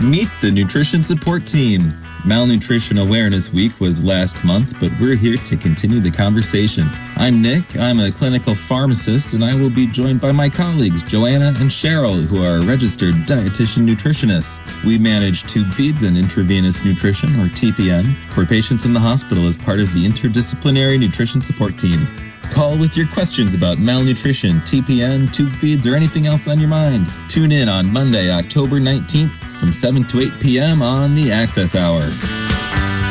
Meet the Nutrition Support Team. Malnutrition Awareness Week was last month, but we're here to continue the conversation. I'm Nick, I'm a clinical pharmacist, and I will be joined by my colleagues Joanna and Cheryl, who are registered dietitian nutritionists. We manage tube feeds and intravenous nutrition, or TPN, for patients in the hospital as part of the Interdisciplinary Nutrition Support Team. Call with your questions about malnutrition, TPN, tube feeds, or anything else on your mind. Tune in on Monday, October 19th from 7 to 8 p.m. on the Access Hour.